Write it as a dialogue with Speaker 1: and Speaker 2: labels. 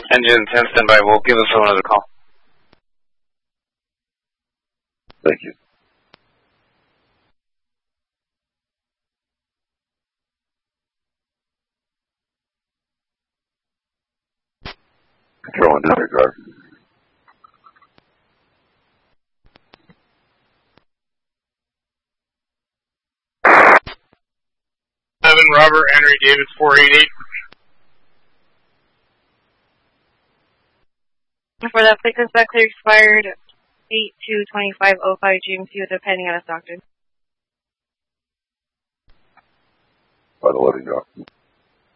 Speaker 1: Engine 10, standby. We'll give us another call.
Speaker 2: Thank you. Control and disregard.
Speaker 3: 7 Robert Henry Davis 488.
Speaker 4: For that flight inspect clear expired 8/2/25/05 GMC depending on a Stockton.
Speaker 2: By the loading dock.